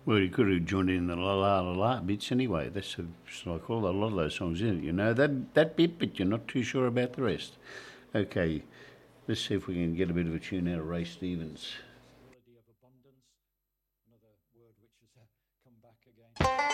Well, you could have joined in the la la la la bits anyway. It's like a lot of those songs, isn't it? You know that bit, but you're not too sure about the rest. Okay, let's see if we can get a bit of a tune out of Ray Stevens. Melody of abundance, another word which has come back again.